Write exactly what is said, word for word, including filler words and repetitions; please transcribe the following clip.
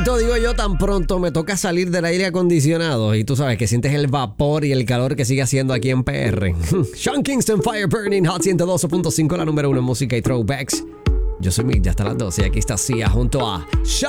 bendito, digo yo, tan pronto me toca salir del aire acondicionado y tú sabes que sientes el vapor y el calor que sigue haciendo aquí en P R. Sean Kingston, Fire Burning, Hot ciento doce punto cinco, la número uno en música y throwbacks. Yo soy Mick, ya hasta las doce y aquí está Sia junto a